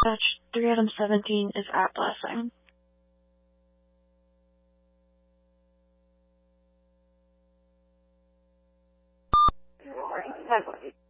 Batch 3 item 17 is at Blessing. Good morning, Headlight.